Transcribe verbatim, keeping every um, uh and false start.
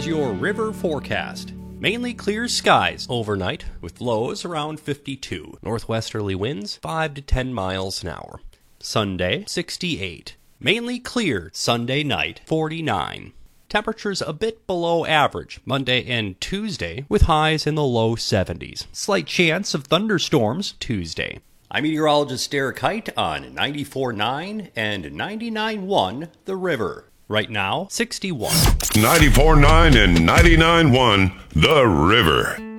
Here's your river forecast. Mainly clear skies overnight with lows around fifty-two. Northwesterly winds five to ten miles an hour. Sunday, sixty-eight. Mainly clear Sunday night, forty-nine. Temperatures a bit below average Monday and Tuesday with highs in the low seventies. Slight chance of thunderstorms Tuesday. I'm meteorologist Derek Height on ninety-four point nine and ninety-nine point one The River. Right now, sixty-one. ninety-four point nine and ninety-nine point one The River.